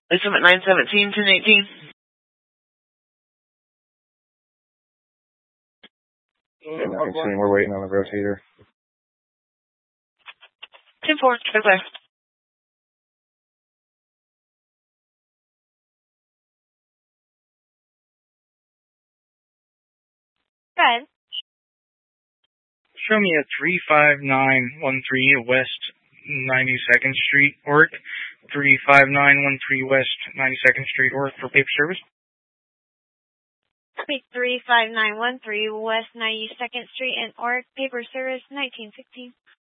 It's at 917, 1018. Yeah, nothing seen. We're waiting on the rotator. 10-4, clear. Go ahead. Show me a 35913 West 92nd Street, Oric. 35913 West 92nd Street, Oric for paper service. 35913 West 92nd Street in Oric, paper service 1916.